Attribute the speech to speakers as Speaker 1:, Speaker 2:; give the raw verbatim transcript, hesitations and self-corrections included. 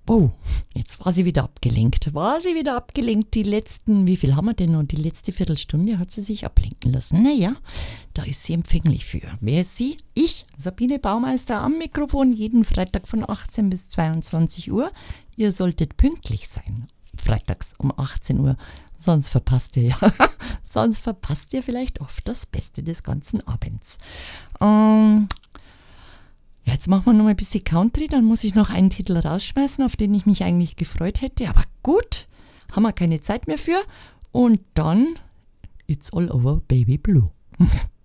Speaker 1: Oh, jetzt war sie wieder abgelenkt. War sie wieder abgelenkt? Die letzten, wie viel haben wir denn noch? Die letzte Viertelstunde hat sie sich ablenken lassen. Naja, da ist sie empfänglich für. Wer ist sie? Ich, Sabine Baumeister am Mikrofon, jeden Freitag von achtzehn bis zweiundzwanzig Uhr. Ihr solltet pünktlich sein. Freitags um achtzehn Uhr. Sonst verpasst ihr ja, sonst verpasst ihr vielleicht oft das Beste des ganzen Abends. Ähm, Ja, jetzt machen wir noch mal ein bisschen Country, dann muss ich noch einen Titel rausschmeißen, auf den ich mich eigentlich gefreut hätte. Aber gut, haben wir keine Zeit mehr für. Und dann It's All Over Baby Blue.